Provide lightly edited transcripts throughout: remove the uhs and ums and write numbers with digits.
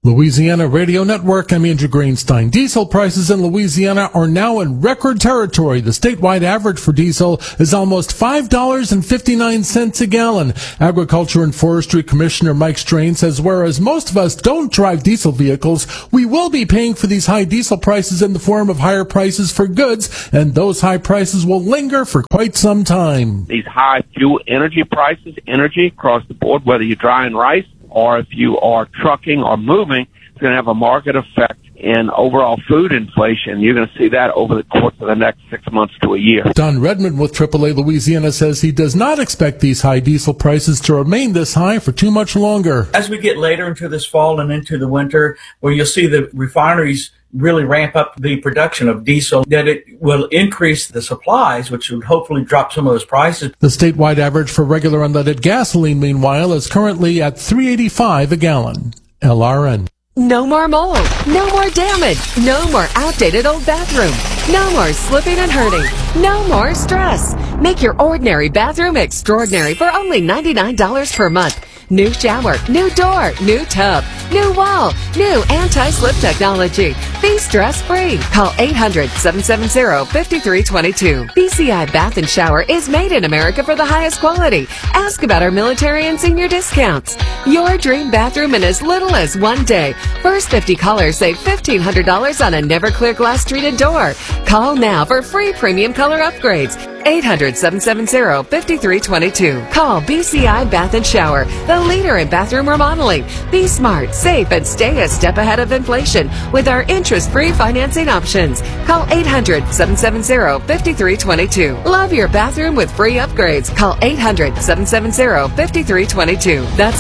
Louisiana Radio Network, I'm Andrew Greenstein. Diesel prices in Louisiana are now in record territory. The statewide average for diesel is almost $5.59 a gallon. Agriculture and Forestry Commissioner Mike Strain says whereas most of us don't drive diesel vehicles, we will be paying for these high diesel prices in the form of higher prices for goods, and those high prices will linger for quite some time. These high fuel energy prices, energy across the board, whether you're drying rice, or if you are trucking or moving, it's going to have a market effect in overall food inflation. You're going to see that over the course of the next 6 months to a year. Don Redmond with AAA Louisiana says he does not expect these high diesel prices to remain this high for too much longer. As we get later into this fall and into the winter, where you'll see the refineries really ramp up the production of diesel, that it will increase the supplies, which would hopefully drop some of those prices. The statewide average for regular unleaded gasoline, meanwhile, is currently at $3.85 a gallon. LRN. No more mold, no more damage, no more outdated old bathroom, no more slipping and hurting, no more stress. Make your ordinary bathroom extraordinary for only $99 per month. New shower, new door, new tub, new wall, new anti-slip technology. Be stress-free. Call 800-770-5322. BCI Bath and Shower is made in America for the highest quality. Ask about our military and senior discounts. Your dream bathroom in as little as 1 day. First 50 callers save $1,500 on a never-clear glass treated door. Call now for free premium color upgrades. 800-770-5322. Call BCI Bath and Shower, the leader in bathroom remodeling. Be smart, safe, and stay a step ahead of inflation with our interest-free financing options. Call 800-770-5322. Love your bathroom with free upgrades. Call 800-770-5322. That's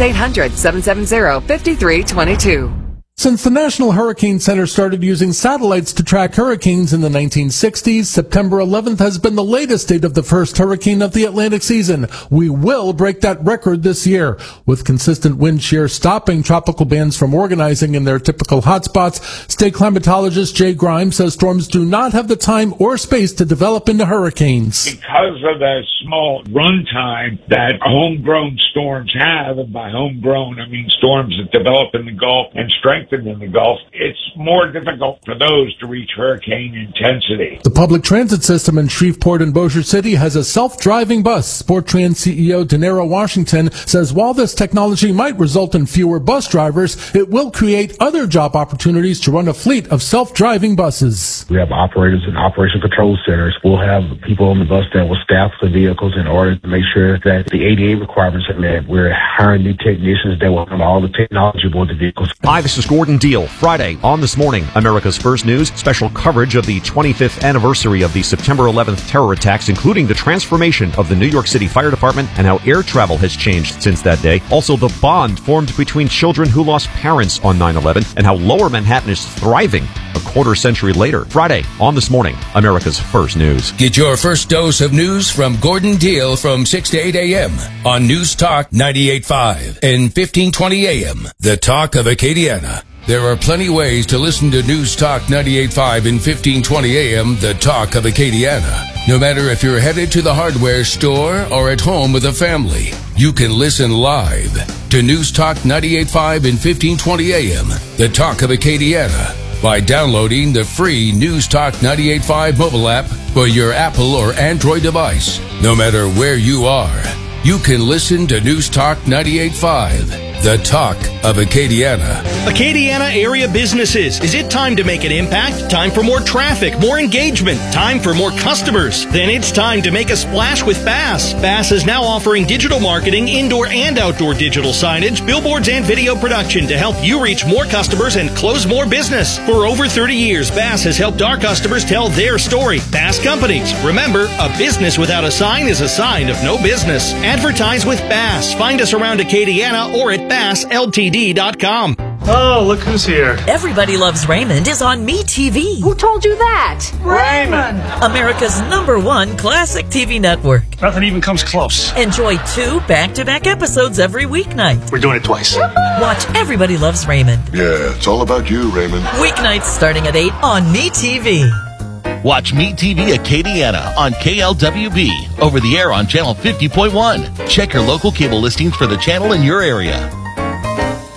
800-770-5322. Since the National Hurricane Center started using satellites to track hurricanes in the 1960s, September 11th has been the latest date of the first hurricane of the Atlantic season. We will break that record this year. With consistent wind shear stopping tropical bands from organizing in their typical hotspots, state climatologist Jay Grimes says storms do not have the time or space to develop into hurricanes. Because of the small run time that homegrown storms have, and by homegrown I mean storms that develop in the Gulf and strengthen in the Gulf, it's more difficult for those to reach hurricane intensity. The public transit system in Shreveport and Bossier City has a self-driving bus. SportTrans CEO Denero Washington says while this technology might result in fewer bus drivers, it will create other job opportunities to run a fleet of self-driving buses. We have operators and operation control centers. We'll have people on the bus that will staff the vehicles in order to make sure that the ADA requirements are met. We're hiring new technicians that will have all the technology aboard the vehicles. Hi, this is Gordon Deal. Friday on This Morning, America's First News, special coverage of the 25th anniversary of the September 11th terror attacks, including the transformation of the New York City Fire Department and how air travel has changed since that day. Also, the bond formed between children who lost parents on 9/11 and how Lower Manhattan is thriving a quarter century later. Friday on This Morning, America's First News. Get your first dose of news from Gordon Deal from 6 to 8 a.m. on News Talk 98.5 and 1520 a.m. The Talk of Acadiana. There are plenty ways to listen to News Talk 98.5 and 1520 a.m. The Talk of Acadiana. No matter if you're headed to the hardware store or at home with a family, you can listen live to News Talk 98.5 and 1520 a.m. The Talk of Acadiana by downloading the free News Talk 98.5 mobile app for your Apple or Android device. No matter where you are, you can listen to News Talk 98.5. The Talk of Acadiana. Acadiana area businesses. Is it time to make an impact? Time for more traffic, more engagement, time for more customers? Then it's time to make a splash with Bass. Bass is now offering digital marketing, indoor and outdoor digital signage, billboards, and video production to help you reach more customers and close more business. For over 30 years, Bass has helped our customers tell their story. Bass Companies. Remember, a business without a sign is a sign of no business. Advertise with Bass. Find us around Acadiana or at BassLTD.com. Oh, look who's here. Everybody Loves Raymond is on MeTV. Who told you that? Raymond! America's #1 classic TV network. Nothing even comes close. Enjoy 2 back-to-back episodes every weeknight. We're doing it twice. Watch Everybody Loves Raymond. Yeah, it's all about you, Raymond. Weeknights starting at 8 on MeTV. Watch MeTV Acadiana on KLWB, over the air on channel 50.1. Check your local cable listings for the channel in your area.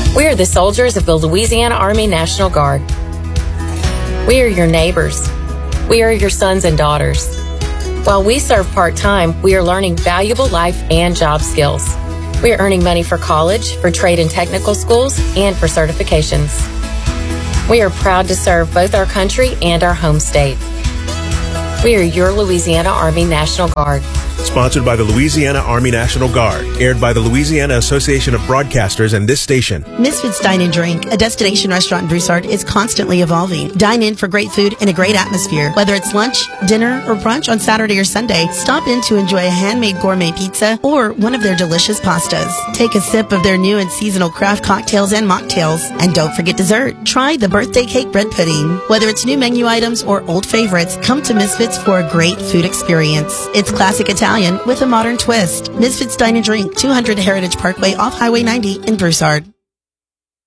We are the soldiers of the Louisiana Army National Guard. We are your neighbors. We are your sons and daughters. While we serve part-time, we are learning valuable life and job skills. We are earning money for college, for trade and technical schools, and for certifications. We are proud to serve both our country and our home state. We are your Louisiana Army National Guard. Sponsored by the Louisiana Army National Guard. Aired by the Louisiana Association of Broadcasters and this station. Misfits Dine and Drink, a destination restaurant in Broussard, is constantly evolving. Dine in for great food and a great atmosphere. Whether it's lunch, dinner, or brunch on Saturday or Sunday, stop in to enjoy a handmade gourmet pizza or one of their delicious pastas. Take a sip of their new and seasonal craft cocktails and mocktails. And don't forget dessert. Try the birthday cake bread pudding. Whether it's new menu items or old favorites, come to Misfits for a great food experience. It's classic Italian with a modern twist. Misfits Dine and Drink, 200 Heritage Parkway off Highway 90 in Broussard.